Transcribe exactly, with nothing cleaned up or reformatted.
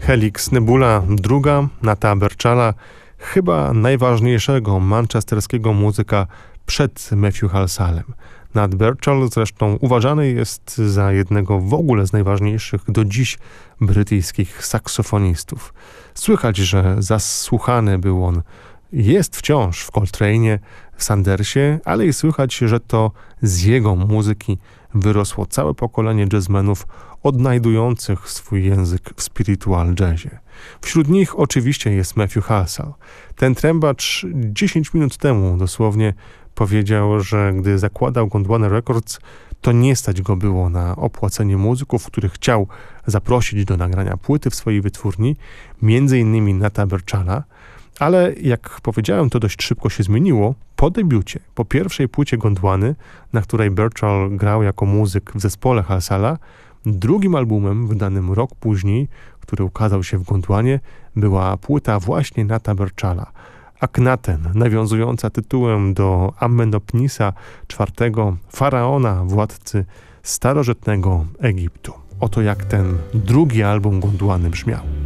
Helix Nebula, druga, Nata Berchala, chyba najważniejszego manchesterskiego muzyka przed Matthew Halsalem. Nat Berchal zresztą uważany jest za jednego w ogóle z najważniejszych do dziś brytyjskich saksofonistów. Słychać, że zasłuchany był on, jest wciąż w Coltrane'ie, Sandersie, ale i słychać, że to z jego muzyki wyrosło całe pokolenie jazzmenów odnajdujących swój język w spiritual jazzie. Wśród nich oczywiście jest Matthew Halsall. Ten trębacz dziesięć minut temu dosłownie powiedział, że gdy zakładał Gondwana Records, to nie stać go było na opłacenie muzyków, których chciał zaprosić do nagrania płyty w swojej wytwórni, między innymi Nata Berchala, ale jak powiedziałem, to dość szybko się zmieniło. Po debiucie, po pierwszej płycie Gondwany, na której Berchal grał jako muzyk w zespole Halsalla, drugim albumem, wydanym rok później, który ukazał się w Gondwanie, była płyta właśnie Nata Berchala, Akhenaten, nawiązująca tytułem do Amenopnisa czwartego, faraona, władcy starożytnego Egiptu. Oto jak ten drugi album Gondwany brzmiał.